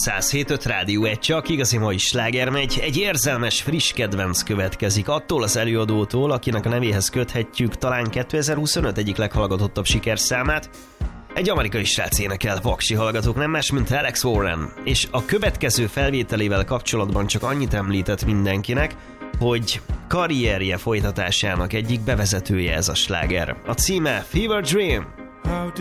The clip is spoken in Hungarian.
107.5 Rádió 1, csak igazi mai sláger megy. Egy érzelmes, friss kedvenc következik attól az előadótól, akinek a nevéhez köthetjük talán 2025 egyik leghallgatottabb sikerszámát. Egy amerikai srác énekel, paksi hallgatók, nem más, mint Alex Warren. És a következő felvételével kapcsolatban csak annyit említett mindenkinek, hogy karrierje folytatásának egyik bevezetője ez a sláger. A címe Fever Dream.